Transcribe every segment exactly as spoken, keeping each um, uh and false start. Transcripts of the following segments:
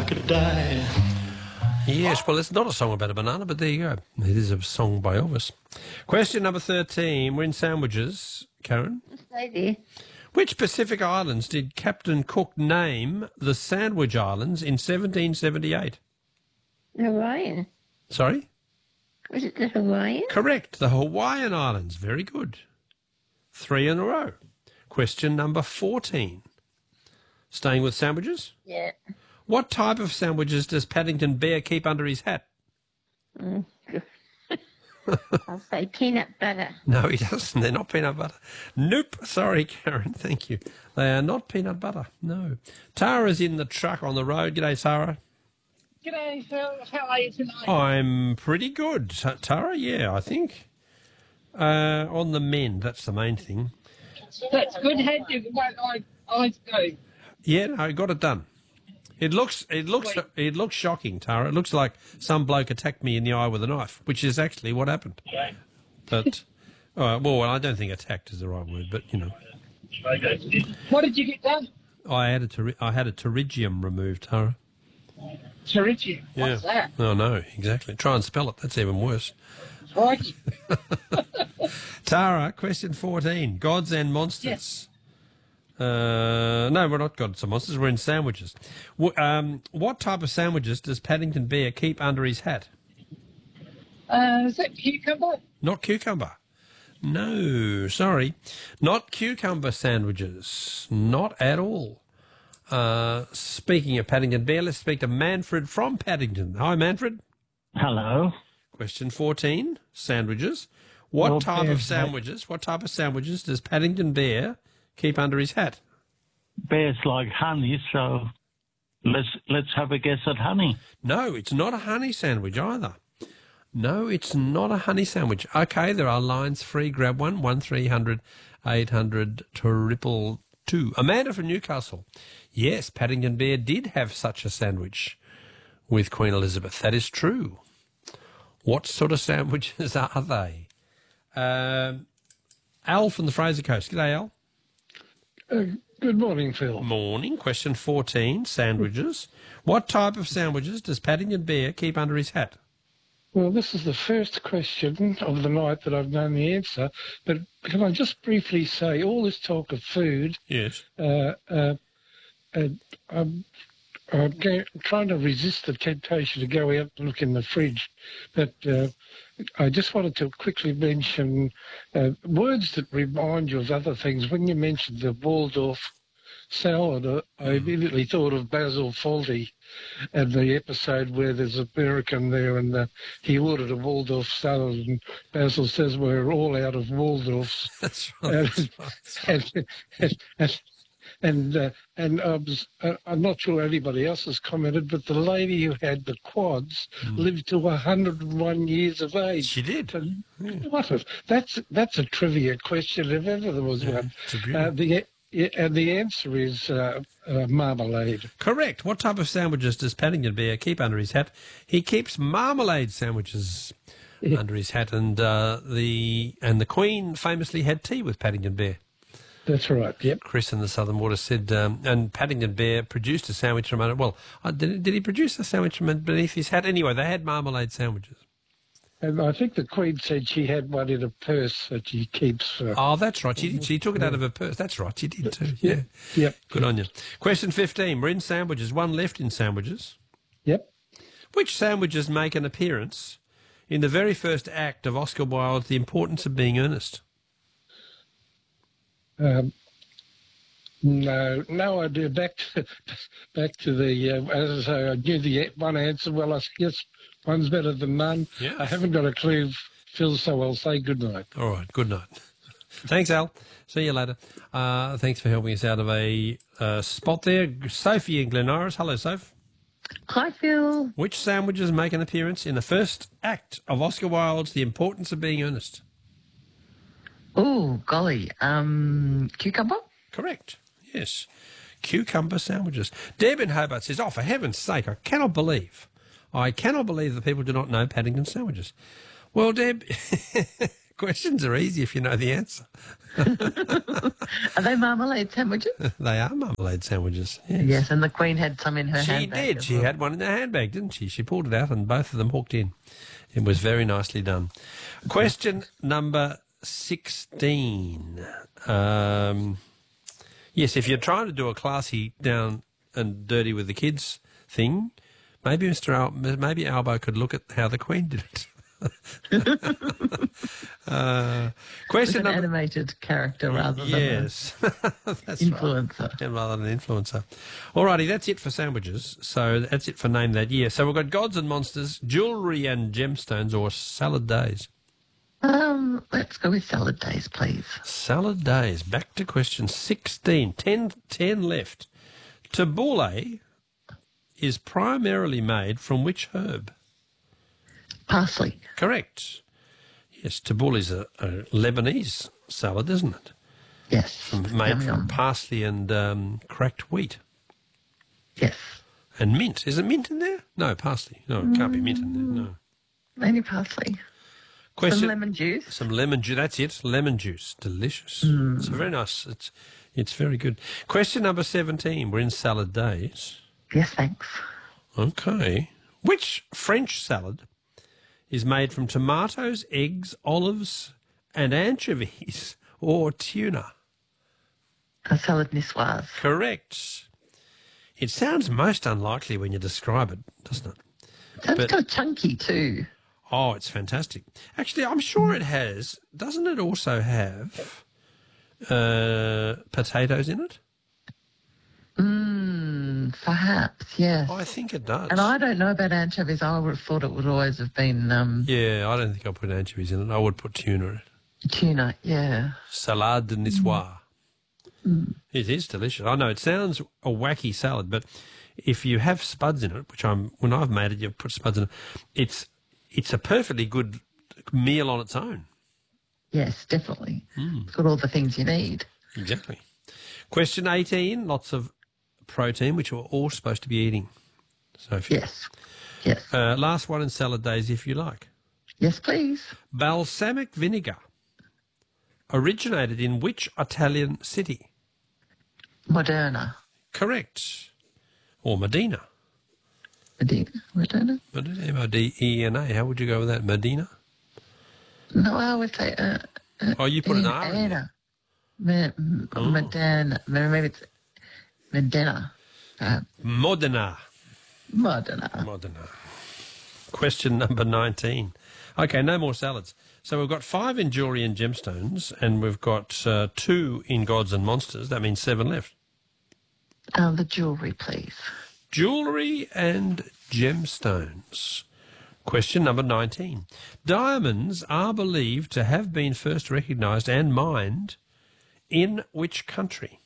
I could die. Yes, well, it's not a song about a banana, but there you go. It is a song by Elvis. Question number thirteen. We're in sandwiches, Karen. Stay there. Which Pacific Islands did Captain Cook name the Sandwich Islands in seventeen seventy-eight? Hawaiian. Sorry? Was it the Hawaiian? Correct. The Hawaiian Islands. Very good. Three in a row. Question number fourteen. Staying with sandwiches? Yeah. What type of sandwiches does Paddington Bear keep under his hat? Mm. I'll say peanut butter. No, he doesn't. They're not peanut butter. Nope. Sorry, Karen. Thank you. They are not peanut butter. No. Tara's in the truck on the road. G'day, Tara. G'day, Phil. How are you tonight? I'm pretty good. Ta- Tara, yeah, I think. Uh, on the mend. That's the main thing. That's good. How do you... Well, I, I go. Yeah, no, got it done. It looks, it looks, Wait. it looks shocking, Tara. It looks like some bloke attacked me in the eye with a knife, which is actually what happened. Okay. But, uh, well, I don't think attacked is the right word, but you know, What did you get done? I had a ter- I had a pterygium removed, Tara. Terrific. What's yeah. that? Oh no, exactly. Try and spell it. That's even worse. Crikey. Tara, question fourteen. Gods and monsters. Yes. Uh, no, we're not gods and monsters. We're in sandwiches. W- um, what type of sandwiches does Paddington Bear keep under his hat? Uh, is that cucumber? Not cucumber. No, sorry. Not cucumber sandwiches. Not at all. Uh, speaking of Paddington Bear, let's speak to Manfred from Paddington. Hi, Manfred. Hello. Question fourteen. Sandwiches. What Well, type bears, of sandwiches, what type of sandwiches does Paddington Bear keep under his hat? Bears like honey, so let's let's have a guess at honey. No, it's not a honey sandwich either. No, it's not a honey sandwich. Okay, there are lines free. Grab one. One three hundred eight hundred triple two. Amanda from Newcastle. Yes, Paddington Bear did have such a sandwich with Queen Elizabeth. That is true. What sort of sandwiches are they? Um, Al from the Fraser Coast. G'day, Al. Uh, good morning, Phil. Morning. Question fourteen. Sandwiches. What type of sandwiches does Paddington Bear keep under his hat? Well, this is the first question of the night that I've known the answer, but can I just briefly say, all this talk of food, Yes. uh, uh, uh, I'm, I'm go- trying to resist the temptation to go out and look in the fridge, but uh, I just wanted to quickly mention uh, words that remind you of other things. When you mentioned the Waldorf salad, uh, I immediately thought of Basil Fawlty and the episode where there's an American there and uh, he ordered a Waldorf salad and Basil says we're all out of Waldorfs. That's right. And, That's right. That's right. and, and, and, and, uh, and I was, uh, I'm not sure anybody else has commented, but the lady who had the quads Mm. lived to one hundred and one years of age. She did. So, Yeah. what a, that's, that's a trivia question if ever there was Yeah, one. it's a beauty. Uh, the, yeah, and the answer is uh, uh, marmalade. Correct. What type of sandwiches does Paddington Bear keep under his hat? He keeps marmalade sandwiches Yeah. under his hat, and uh, the and the Queen famously had tea with Paddington Bear. That's right, yep. Chris in the Southern Water said, um, and Paddington Bear produced a sandwich from under. Well, uh, did, did he produce a sandwich from beneath his hat? Anyway, they had marmalade sandwiches. And I think the Queen said she had one in a purse that she keeps. For, Oh, that's right. She did. She took it out of her purse. That's right. She did too. Yeah. Yep. Good on you. Question fifteen. We're in sandwiches. One left in sandwiches. Yep. Which sandwiches make an appearance in the very first act of Oscar Wilde's The Importance of Being Earnest? Um, no, no idea. Back to back to the. Uh, as I say, I knew the one answer. Well, I guess one's better than none. Yeah. I haven't got a clue, Phil. So I'll say good night. All right. Good night. Thanks, Al. See you later. Uh, thanks for helping us out of a uh, spot there. Sophie in Glen Iris. Hello, Soph. Hi, Phil. Which sandwiches make an appearance in the first act of Oscar Wilde's The Importance of Being Earnest? Oh, golly. Um, cucumber? Correct. Yes. Cucumber sandwiches. Deb in Hobart says, oh, for heaven's sake, I cannot believe, I cannot believe that people do not know Paddington sandwiches. Well, Deb, Questions are easy if you know the answer. Are they marmalade sandwiches? They are marmalade sandwiches. Yes. Yes, and the Queen had some in her She handbag. did. as She well. had one in her handbag, didn't she? She pulled it out and both of them hooked in. It was very nicely done. Question number sixteen. Um, yes, if you're trying to do a classy down and dirty with the kids thing, maybe Mister Al- maybe Albo could look at how the Queen did it. uh, With question an number animated character rather yes, that's than an right. influencer. And rather than an influencer. Alrighty, that's it for sandwiches. So that's it for Name That Year. So we've got Gods and Monsters, Jewellery and Gemstones, or Salad Days. Um, let's go with salad days, please. Salad Days. Back to question sixteen. Ten, ten left. Tabbouleh is primarily made from which herb? Parsley. Correct. Yes, tabbouleh is a, a Lebanese salad, isn't it? Yes. Made Yum, from yum. parsley and um, cracked wheat. Yes. And mint. Is it mint in there? No, parsley. No, it can't be mint in there. No. Maybe parsley. Question. Some lemon juice. Some lemon juice. That's it. Lemon juice. Delicious. It's very nice. It's it's very good. Question number seventeen. We're in salad days. Yes, thanks. Okay. Which French salad is made from tomatoes, eggs, olives, and anchovies or tuna? A salad niçoise. Correct. It sounds most unlikely when you describe it, doesn't it? Sounds But- kind of chunky too. Oh, it's fantastic. Actually, I'm sure it has. Doesn't it also have uh, potatoes in it? Mmm, perhaps, yes. I think it does. And I don't know about anchovies. I would have thought it would always have been um, Yeah, I don't think I'll put anchovies in it. I would put tuna in it. tuna, yeah. Salade de niçoise. It is delicious. I know it sounds a wacky salad, but if you have spuds in it, which I'm when I've made it, you put spuds in it. It's it's a perfectly good meal on its own. Yes, definitely. It's got all the things you need. Exactly. Question eighteen. Lots of protein, which we're all supposed to be eating. Sophie. Yes. Yes. Uh, last one in salad days, if you like. Yes, please. Balsamic vinegar originated in which Italian city? Moderna. Correct. Or Medina. Medina. Moderna? Medina, M O D E N A. How would you go with that? Medina? No, I would say uh, Oh, you put an R in there. Medina. Me- Oh. Medina. Maybe it's Medina. Uh, Modena. Modena. Modena. Question number nineteen. Okay, no more salads. So we've got five in jewellery and gemstones, and we've got uh, two in gods and monsters. That means seven left. Uh, the jewellery, please. Jewellery and gemstones. Question number nineteen. Diamonds are believed to have been first recognised and mined in which country?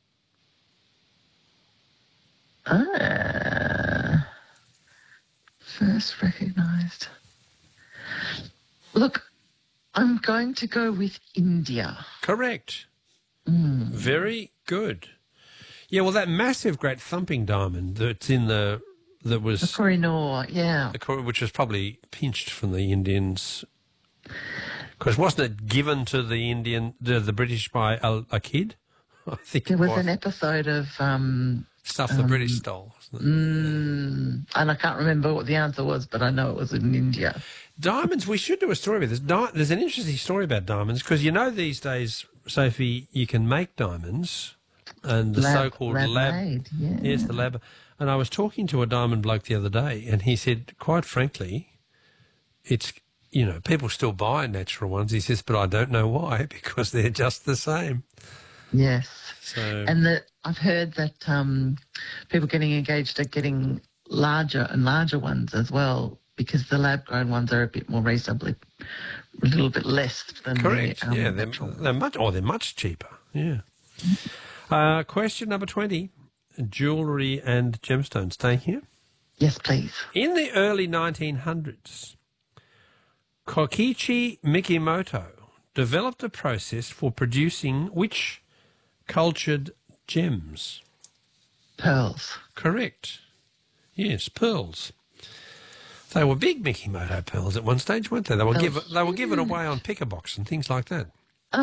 Ah. First recognised. Look, I'm going to go with India. Correct. Very good. Yeah, well, that massive, great thumping diamond that's in the that was The Kohinoor, yeah. the Kor- which was probably pinched from the Indians, because wasn't it given to the Indian, the, the British by a, a kid? I think There it was was an episode of, um, stuff the British stole. Wasn't it? mm, and I can't remember what the answer was, but I know it was in India. Diamonds. We should do a story about this. Di- There's an interesting story about diamonds because you know these days, Sophie, you can make diamonds, and the Lab- so-called lab lab. made, yeah. Yes, the lab. And I was talking to a diamond bloke the other day, and he said, quite frankly, it's, you know, people still buy natural ones. He says, but I don't know why, because they're just the same. Yes. So, And the, I've heard that um, people getting engaged are getting larger and larger ones as well, because the lab-grown ones are a bit more reasonably, a little bit less than correct. the um, yeah, they're, natural. they're much, or they're much cheaper. Yeah. Uh, question number twenty, jewellery and gemstones. Staying here. Yes, please. In the early nineteen hundreds, Kokichi Mikimoto developed a process for producing which cultured gems? Pearls. Correct. Yes, pearls. They were big Mickey Moto pearls at one stage, weren't they? They were, Oh, given, they were given away on Picker Box and things like that.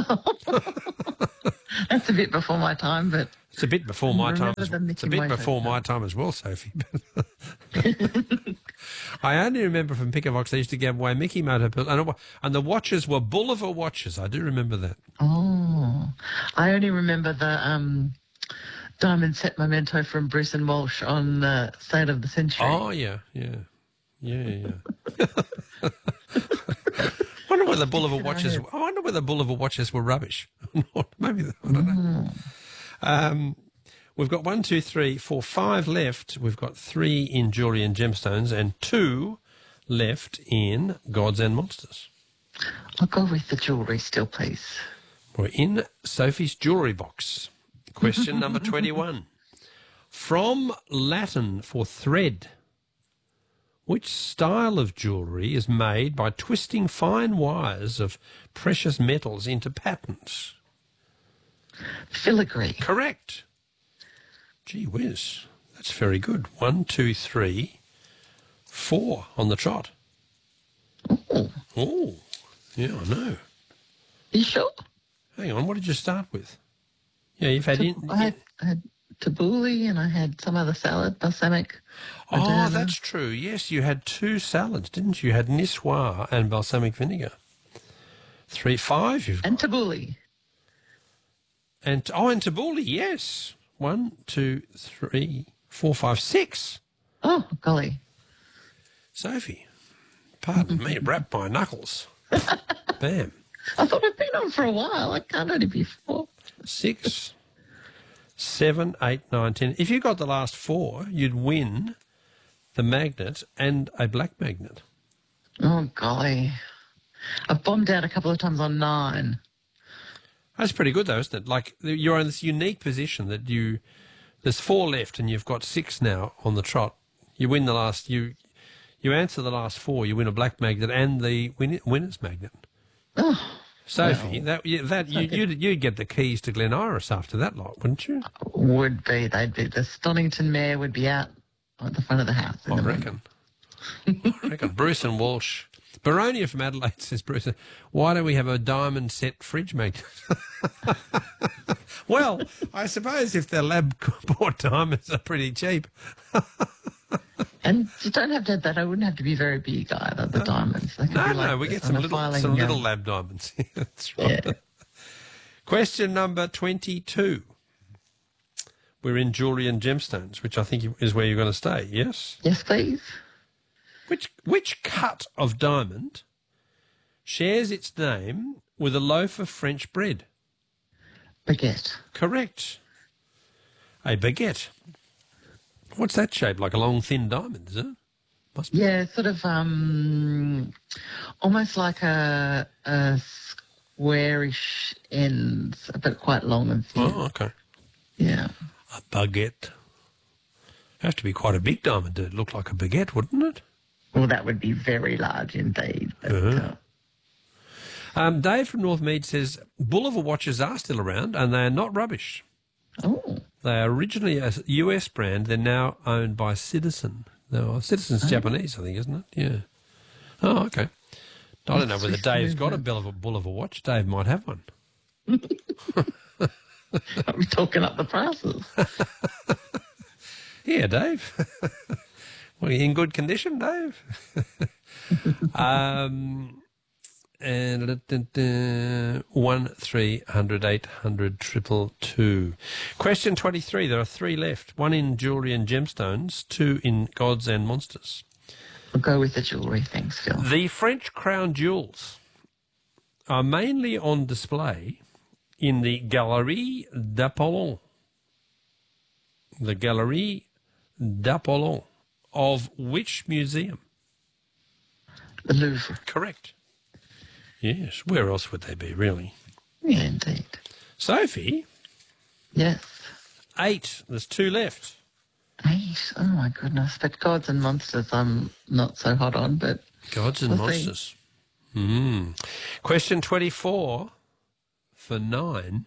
That's a bit before my time, but It's a bit before my time. remember As, the it's a Mickey bit Moto before my pearls. time as well, Sophie. I only remember from Picker Box they used to give away Mickey Moto pearls, and, it- and the watches were Bulliver watches. I do remember that. oh, I only remember the um, diamond set memento from Bruce and Walsh on the State of the Century. Oh yeah, yeah, yeah, yeah. I wonder whether Bulliver watches. I wonder whether Bulliver watches were rubbish. Maybe I don't know. Um, we've got one, two, three, four, five left. We've got three in jewellery and gemstones, and two left in gods and monsters. I'll go with the jewellery still, please. We're in Sophie's jewellery box. Question number twenty-one. From Latin for thread, which style of jewellery is made by twisting fine wires of precious metals into patterns? Filigree. Correct. Gee whiz. That's very good. One, two, three, four on the trot. Oh, Oh, yeah, I know. you sure? Hang on, what did you start with? Yeah, you've had... In, I had, I had tabbouleh and I had some other salad, balsamic. oh, Moderna. that's true. Yes, you had two salads, didn't you? You had niçoise and balsamic vinegar. Three, five you've And tabbouleh. And, oh, and tabbouleh, yes. One, two, three, four, five, six. Oh, golly. Sophie, pardon me, wrap my knuckles. Bam. I thought I'd been on for a while. I can't only be four. Six, seven, eight, nine, ten. If you got the last four, you'd win the magnet and a black magnet. Oh, golly. I've bombed out a couple of times on nine. That's pretty good, though, isn't it? Like, you're in this unique position that you, there's four left and you've got six now on the trot. You win the last, you you answer the last four, you win a black magnet and the win, winner's magnet. Oh, Sophie, well, that yeah, that you, you'd, you'd get the keys to Glen Iris after that lot, wouldn't you? would be. They'd be. The Stonington mare would be out at the front of the house. in I the reckon. I reckon. Bruce and Walsh. Baronia from Adelaide says, Bruce, why don't we have a diamond set fridge magnet? Well, I suppose if the lab bought diamonds are pretty cheap. And you don't have to have that. I wouldn't have to be very big either, the diamonds. They could No, be like no, we this get on some a little, filing, some uh, little lab diamonds. That's right. Yeah. Question number twenty-two. We're in jewellery and gemstones, which I think is where you're going to stay, yes? Yes, please. Which which cut of diamond shares its name with a loaf of French bread? Baguette. Correct. A baguette. What's that shape? Like a long, thin diamond, is it? Must be. Yeah, sort of um, almost like a, a squarish ends, but quite long and thin. Oh, okay. Yeah. A baguette. Have to be quite a big diamond to look like a baguette, wouldn't it? Well, that would be very large indeed. But, Uh-huh. uh, Um, Dave from Northmead says Bulliver watches are still around and they are not rubbish. oh, They are originally a U S brand. They're now owned by Citizen. No, Citizen's Japanese, I think, isn't it? Yeah. Oh, okay. I don't know whether Swiss Dave's got a movement. Bulliver, Bulliver watch. Dave might have one. I'll be talking up the prices. Yeah, Dave. Well, you in good condition, Dave? um, and uh, uh, uh, one three hundred eight hundred triple two. Question twenty-three. There are three left. One in jewellery and gemstones. Two in gods and monsters. I'll go with the jewellery. Thanks, Phil. The French crown jewels are mainly on display in the Galerie d'Apollon. The Galerie d'Apollon of which museum? The Louvre. Correct. Yes. Where else would they be, really? Yeah, indeed. Sophie, Yes. eight. There's two left. Eight. Oh, my goodness. But Gods and Monsters I'm not so hot on, but Gods and We'll see. monsters. Mm. Question twenty-four for nine.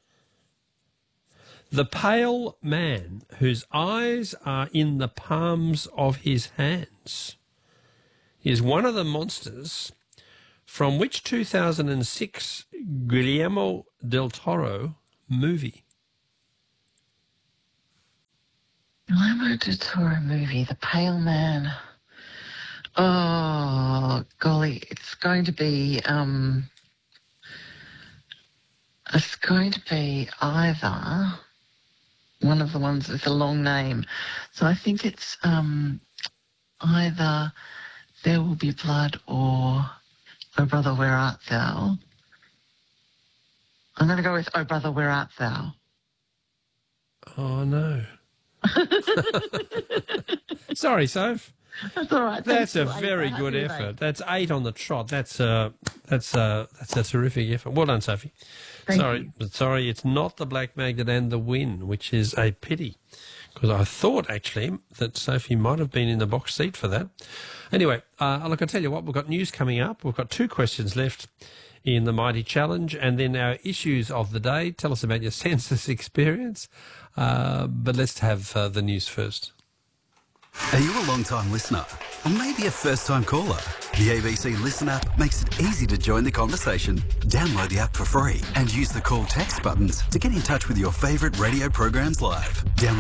The pale man whose eyes are in the palms of his hands is one of the monsters from which two thousand six Guillermo del Toro movie? Guillermo del Toro movie, The Pale Man. Oh, golly, it's going to be, um, it's going to be either one of the ones with a long name. So I think it's um, either There Will Be Blood or Oh Brother, Where Art Thou? I'm going to go with Oh Brother, Where Art Thou? Oh, no. Sorry, Soph. That's all right. That's a Thanks, very mate. good Happy effort. mate. That's eight on the trot. That's a that's a that's a terrific effort. Well done, Sophie. Thank sorry, you. but sorry, it's not the Black Magnet and the Win, which is a pity, because I thought actually that Sophie might have been in the box seat for that. Anyway, uh, look, I tell you what, we've got news coming up. We've got two questions left in the Mighty Challenge, and then our issues of the day. Tell us about your census experience, uh, but let's have uh, the news first. Are you a long-time listener? Or maybe a first-time caller? The A B C Listen app makes it easy to join the conversation. Download the app for free and use the call text buttons to get in touch with your favourite radio programs live. Download.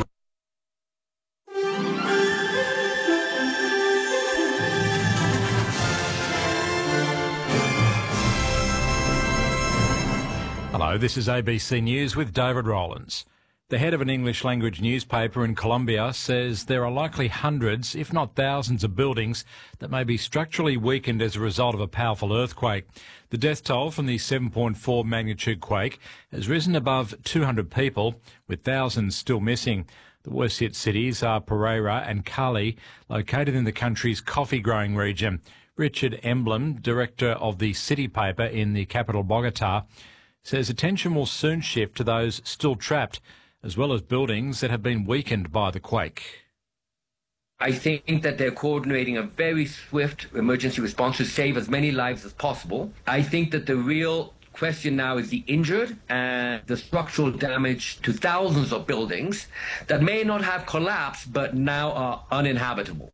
Hello, this is A B C News with David Rowlands. The head of an English language newspaper in Colombia says there are likely hundreds, if not thousands, of buildings that may be structurally weakened as a result of a powerful earthquake. The death toll from the seven point four magnitude quake has risen above two hundred people, with thousands still missing. The worst hit cities are Pereira and Cali, located in the country's coffee-growing region. Richard Emblem, director of the City paper in the capital Bogota, says attention will soon shift to those still trapped, as well as buildings that have been weakened by the quake. I think that they're coordinating a very swift emergency response to save as many lives as possible. I think that the real question now is the injured and the structural damage to thousands of buildings that may not have collapsed but now are uninhabitable.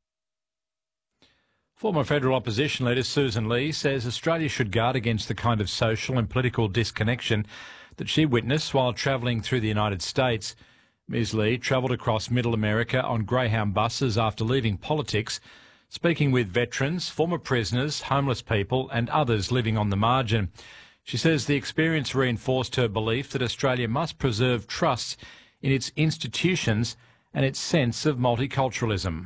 Former federal opposition leader Susan Lee says Australia should guard against the kind of social and political disconnection that she witnessed while travelling through the United States. Miz Lee travelled across Middle America on Greyhound buses after leaving politics, speaking with veterans, former prisoners, homeless people and others living on the margin. She says the experience reinforced her belief that Australia must preserve trust in its institutions and its sense of multiculturalism.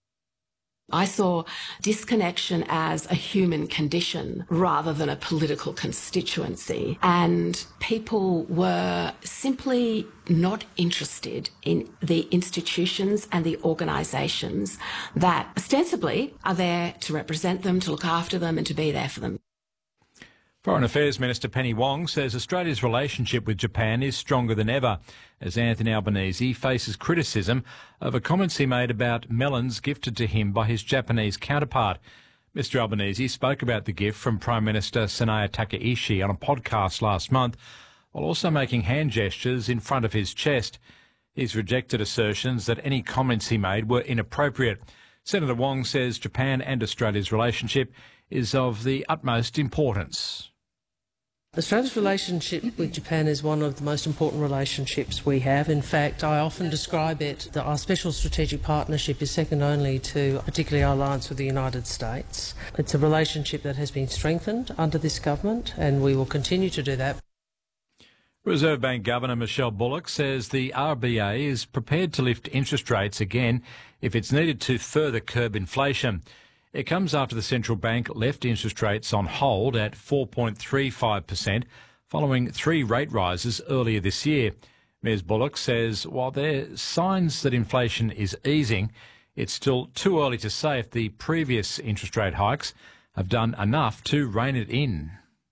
I saw disconnection as a human condition rather than a political constituency, and people were simply not interested in the institutions and the organisations that ostensibly are there to represent them, to look after them and to be there for them. Foreign Affairs Minister Penny Wong says Australia's relationship with Japan is stronger than ever, as Anthony Albanese faces criticism over comments he made about melons gifted to him by his Japanese counterpart. Mister Albanese spoke about the gift from Prime Minister Sanaya Takaishi on a podcast last month, while also making hand gestures in front of his chest. He's rejected assertions that any comments he made were inappropriate. Senator Wong says Japan and Australia's relationship is of the utmost importance. Australia's relationship with Japan is one of the most important relationships we have. In fact, I often describe it that our special strategic partnership is second only to particularly our alliance with the United States. It's a relationship that has been strengthened under this government, and we will continue to do that. Reserve Bank Governor Michelle Bullock says the R B A is prepared to lift interest rates again if it's needed to further curb inflation. It comes after the central bank left interest rates on hold at four point three five percent following three rate rises earlier this year. Miz Bullock says while there are signs that inflation is easing, it's still too early to say if the previous interest rate hikes have done enough to rein it in.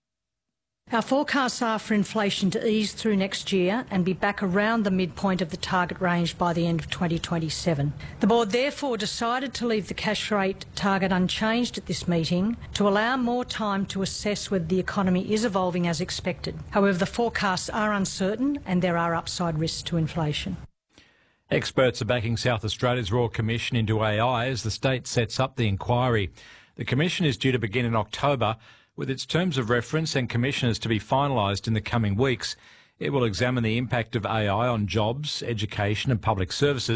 Our forecasts are for inflation to ease through next year and be back around the midpoint of the target range by the end of twenty twenty-seven. The board therefore decided to leave the cash rate target unchanged at this meeting to allow more time to assess whether the economy is evolving as expected. However, the forecasts are uncertain and there are upside risks to inflation. Experts are backing South Australia's Royal Commission into A I as the state sets up the inquiry. The commission is due to begin in October, with its terms of reference and commissioners to be finalised in the coming weeks. It will examine the impact of A I on jobs, education and public services.